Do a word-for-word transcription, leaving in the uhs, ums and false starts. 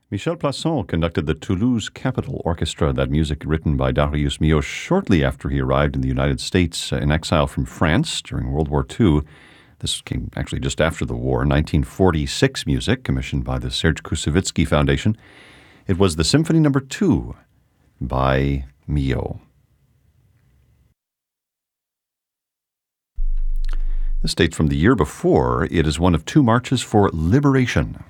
Michel Plasson conducted the Toulouse Capitol Orchestra, that music written by Darius Milhaud shortly after he arrived in the United States uh, in exile from France during World War Two. This came actually just after the war, nineteen forty-six music commissioned by the Serge Koussevitzky Foundation. It was the Symphony Number Two by Milhaud. This dates from the year before. It is one of two marches for liberation.